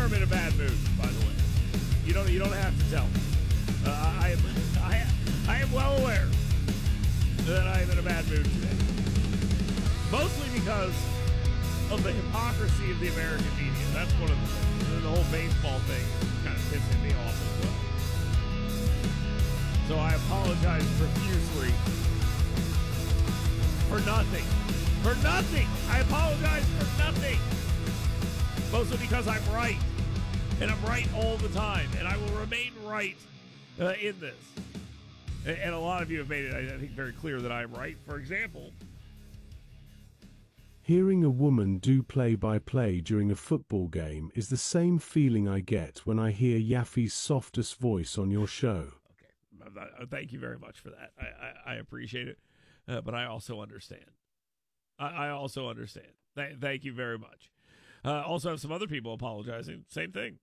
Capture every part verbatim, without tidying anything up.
I'm in a bad mood, by the way. You don't, you don't have to tell me. Uh, I, am, I, I am well aware that I am in a bad mood today. Mostly because of the hypocrisy of the American media. That's one of the things. The whole baseball thing is kind of pissing me off as well. So I apologize profusely for nothing. For nothing! I apologize for nothing! Mostly because I'm right. And I'm right all the time. And I will remain right uh, in this. And, and a lot of you have made it, I think, very clear that I'm right. For example, hearing a woman do play-by-play during a football game is the same feeling I get when I hear Yaffe's softest voice on your show. Okay. Thank you very much for that. I, I, I appreciate it. Uh, but I also understand. I, I also understand. Th- thank you very much. Uh, also have some other people apologizing. Same thing.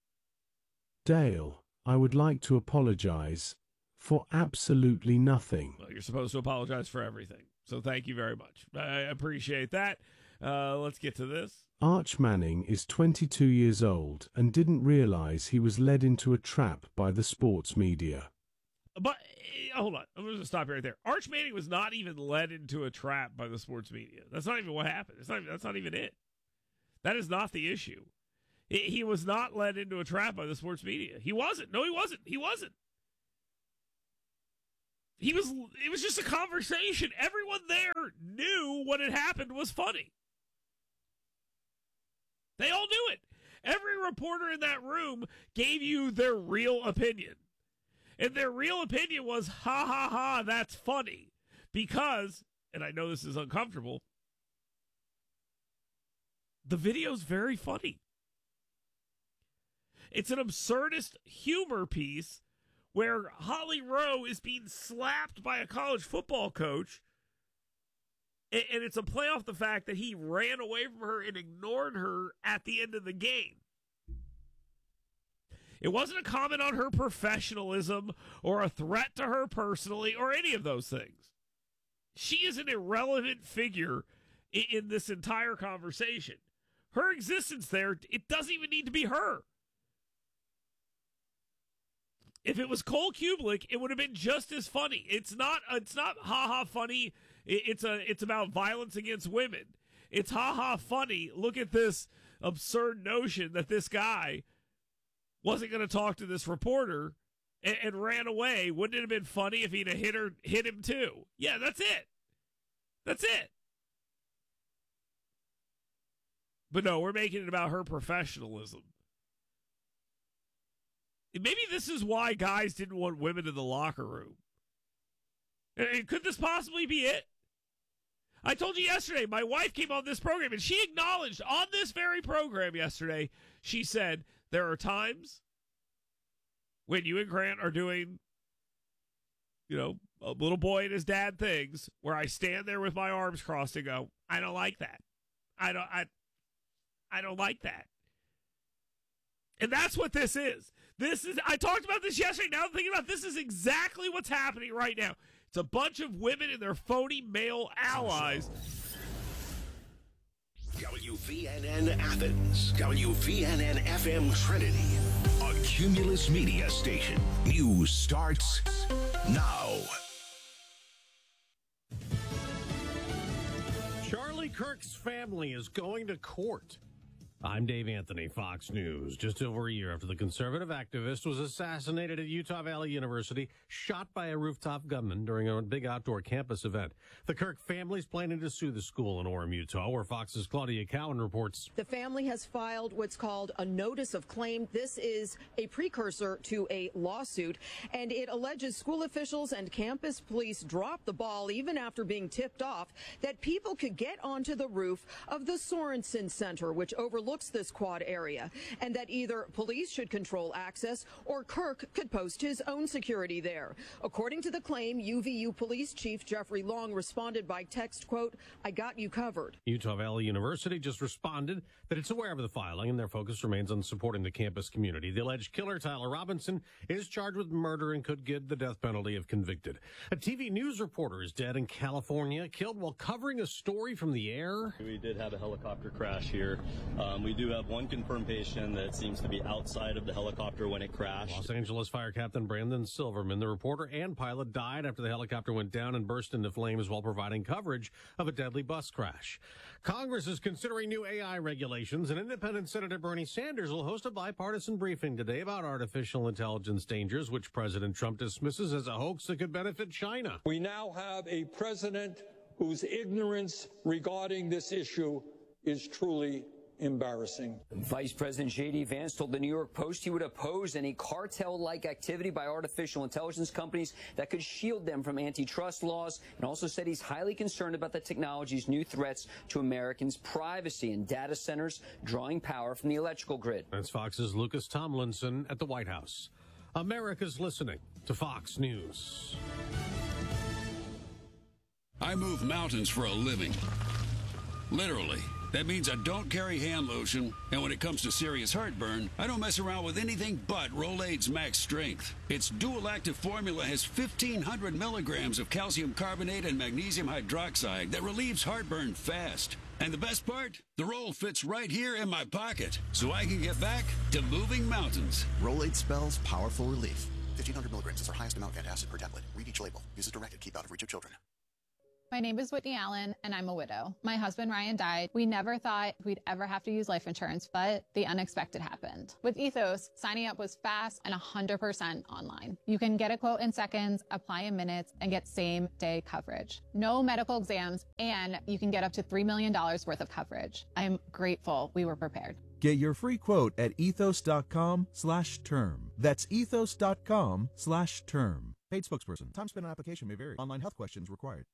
Dale, I would like to apologize for absolutely nothing. Well, you're supposed to apologize for everything. So thank you very much. I appreciate that. Uh, let's get to this. Arch Manning is twenty-two years old and didn't realize he was led into a trap by the sports media. But uh, hold on. I'm going to stop you right there. Arch Manning was not even led into a trap by the sports media. That's not even what happened. It's not even, that's not even it. That is not the issue. He, he was not led into a trap by the sports media. He wasn't. No, he wasn't. He wasn't. He was. It was just a conversation. Everyone there knew what had happened was funny. They all knew it. Every reporter in that room gave you their real opinion. And their real opinion was, ha, ha, ha, that's funny. Because, and I know this is uncomfortable, the video's very funny. It's an absurdist humor piece where Holly Rowe is being slapped by a college football coach, and it's a play off the fact that he ran away from her and ignored her at the end of the game. It wasn't a comment on her professionalism or a threat to her personally or any of those things. She is an irrelevant figure in this entire conversation. Her existence there, it doesn't even need to be her. If it was Cole Kublik, it would have been just as funny. It's not. It's not ha ha funny. It's a. It's about violence against women. It's ha ha funny. Look at this absurd notion that this guy wasn't going to talk to this reporter and, and ran away. Wouldn't it have been funny if he'd have hit her, hit him too? Yeah, that's it. That's it. But no, we're making it about her professionalism. Maybe this is why guys didn't want women in the locker room. And could this possibly be it? I told you yesterday, my wife came on this program, and she acknowledged on this very program yesterday, she said, there are times when you and Grant are doing, you know, a little boy and his dad things, where I stand there with my arms crossed and go, I don't like that. I don't, I, I don't like that. And that's what this is. This is, I talked about this yesterday. Now I'm thinking about this is exactly what's happening right now. It's a bunch of women and their phony male allies. W V N N Athens, W V N N F M Trinity, a Cumulus Media station. News starts now. Charlie Kirk's family is going to court. I'm Dave Anthony, Fox News. Just over a year after the conservative activist was assassinated at Utah Valley University, shot by a rooftop gunman during a big outdoor campus event. The Kirk family's planning to sue the school in Orem, Utah, where Fox's Claudia Cowan reports. The family has filed what's called a notice of claim. This is a precursor to a lawsuit, and it alleges school officials and campus police dropped the ball even after being tipped off that people could get onto the roof of the Sorensen Center, which overlooks this quad area, and that either police should control access or Kirk could post his own security there. According to the claim, U V U Police Chief Jeffrey Long responded by text, quote, I got you covered. Utah Valley University just responded that it's aware of the filing and their focus remains on supporting the campus community. The alleged killer, Tyler Robinson, is charged with murder and could get the death penalty if convicted. A T V news reporter is dead in California, killed while covering a story from the air. We did have a helicopter crash here. Um, Um, we do have one confirmed patient that seems to be outside of the helicopter when it crashed. Los Angeles Fire Captain Brandon Silverman, the reporter and pilot, died after the helicopter went down and burst into flames while providing coverage of a deadly bus crash. Congress is considering new A I regulations, and independent Senator Bernie Sanders will host a bipartisan briefing today about artificial intelligence dangers, which President Trump dismisses as a hoax that could benefit China. We now have a president whose ignorance regarding this issue is truly embarrassing. Vice President J D. Vance told the New York Post he would oppose any cartel-like activity by artificial intelligence companies that could shield them from antitrust laws, and also said he's highly concerned about the technology's new threats to Americans' privacy and data centers drawing power from the electrical grid. That's Fox's Lucas Tomlinson at the White House. America's listening to Fox News. I move mountains for a living. Literally. That means I don't carry hand lotion, and when it comes to serious heartburn, I don't mess around with anything but Rolaids Max Strength. Its dual-active formula has fifteen hundred milligrams of calcium carbonate and magnesium hydroxide that relieves heartburn fast. And the best part? The roll fits right here in my pocket, so I can get back to moving mountains. Rolaids spells powerful relief. fifteen hundred milligrams is our highest amount of antacid per tablet. Read each label. Use as directed. Keep out of reach of children. My name is Whitney Allen, and I'm a widow. My husband, Ryan, died. We never thought we'd ever have to use life insurance, but the unexpected happened. With Ethos, signing up was fast and one hundred percent online. You can get a quote in seconds, apply in minutes, and get same-day coverage. No medical exams, and you can get up to three million dollars worth of coverage. I'm grateful we were prepared. Get your free quote at ethos.com slash term. That's ethos.com slash term. Paid spokesperson. Time spent on application may vary. Online health questions required.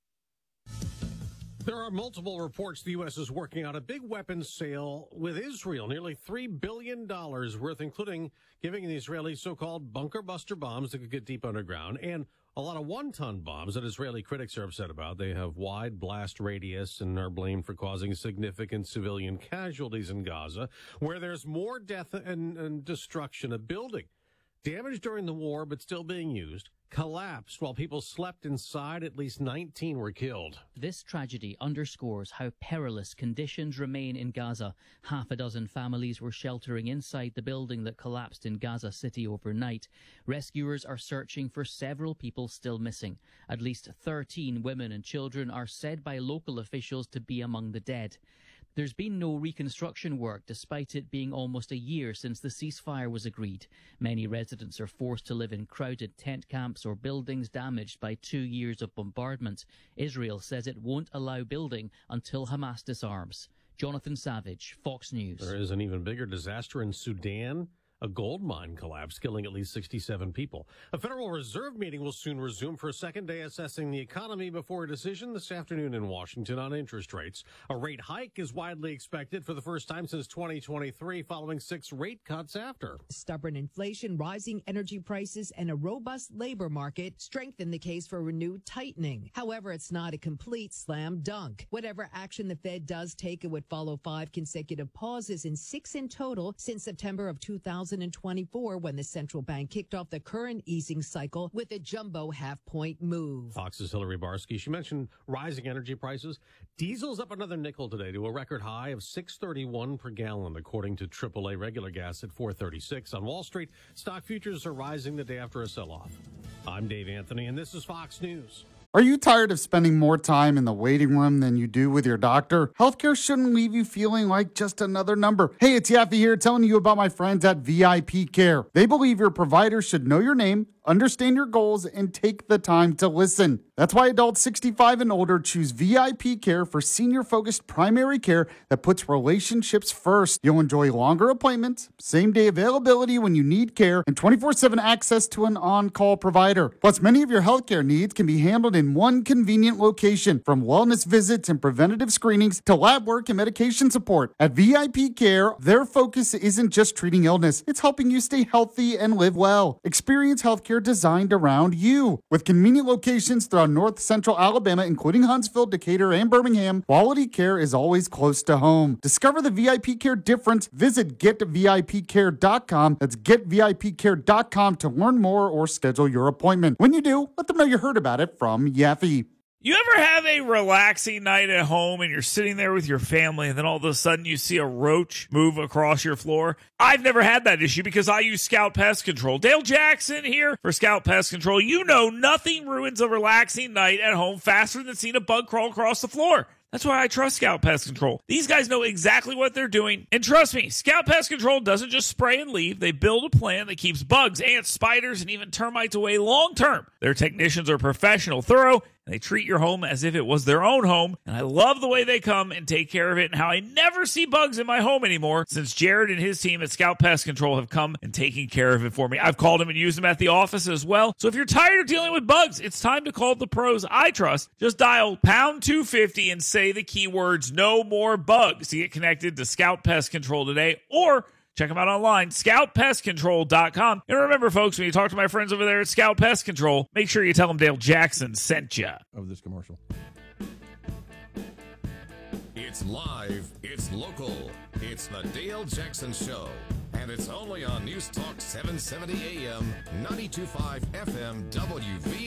There are multiple reports the U S is working on a big weapons sale with Israel, nearly three billion dollars worth, including giving the Israelis so-called bunker buster bombs that could get deep underground, and a lot of one-ton bombs that Israeli critics are upset about. They have wide blast radius and are blamed for causing significant civilian casualties in Gaza, where there's more death and, and destruction. A building damaged during the war but still being used collapsed while people slept inside. At least nineteen were killed. This tragedy underscores how perilous conditions remain in Gaza. Half a dozen families were sheltering inside the building that collapsed in Gaza City overnight. Rescuers are searching for several people still missing. At least thirteen women and children are said by local officials to be among the dead. There's been no reconstruction work, despite it being almost a year since the ceasefire was agreed. Many residents are forced to live in crowded tent camps or buildings damaged by two years of bombardment. Israel says it won't allow building until Hamas disarms. Jonathan Savage, Fox News. There is an even bigger disaster in Sudan. A gold mine collapsed, killing at least sixty-seven people. A Federal Reserve meeting will soon resume for a second day assessing the economy before a decision this afternoon in Washington on interest rates. A rate hike is widely expected for the first time since twenty twenty-three, following six rate cuts after. Stubborn inflation, rising energy prices, and a robust labor market strengthen the case for renewed tightening. However, it's not a complete slam dunk. Whatever action the Fed does take, it would follow five consecutive pauses and six in total since September of two thousand twenty-four, when the central bank kicked off the current easing cycle with a jumbo half-point move. Fox's Hillary Barsky. She mentioned rising energy prices. Diesel's up another nickel today to a record high of six thirty-one per gallon, according to triple A regular gas at four thirty-six. On Wall Street, stock futures are rising the day after a sell-off. I'm Dave Anthony, and this is Fox News. Are you tired of spending more time in the waiting room than you do with your doctor? Healthcare shouldn't leave you feeling like just another number. Hey, it's Yaffe here telling you about my friends at V I P Care. They believe your provider should know your name, understand your goals, and take the time to listen. That's why adults sixty-five and older choose V I P Care for senior-focused primary care that puts relationships first. You'll enjoy longer appointments, same-day availability when you need care, and twenty-four seven access to an on-call provider. Plus, many of your healthcare needs can be handled in one convenient location, from wellness visits and preventative screenings to lab work and medication support. At V I P Care, their focus isn't just treating illness, it's helping you stay healthy and live well. Experience healthcare designed around you. With convenient locations throughout North Central Alabama, including Huntsville, Decatur, and Birmingham, quality care is always close to home. Discover the V I P Care difference. Visit get V I P care dot com. That's get V I P care dot com to learn more or schedule your appointment. When you do, let them know you heard about it from Yaffe. You ever have a relaxing night at home and you're sitting there with your family and then all of a sudden you see a roach move across your floor? I've never had that issue because I use Scout Pest Control. Dale Jackson here for Scout Pest Control. You know nothing ruins a relaxing night at home faster than seeing a bug crawl across the floor. That's why I trust Scout Pest Control. These guys know exactly what they're doing. And trust me, Scout Pest Control doesn't just spray and leave. They build a plan that keeps bugs, ants, spiders, and even termites away long term. Their technicians are professional, thorough, and they treat your home as if it was their own home. And I love the way they come and take care of it and how I never see bugs in my home anymore since Jared and his team at Scout Pest Control have come and taken care of it for me. I've called them and used them at the office as well. So if you're tired of dealing with bugs, it's time to call the pros I trust. Just dial pound two fifty and say the keywords no more bugs to get connected to Scout Pest Control today, or check them out online, scout pest control dot com. And remember, folks, when you talk to my friends over there at Scout Pest Control, make sure you tell them Dale Jackson sent you. Of this commercial. It's live, it's local, it's the Dale Jackson Show, and it's only on News Talk seven seventy A M, ninety-two point five F M W V.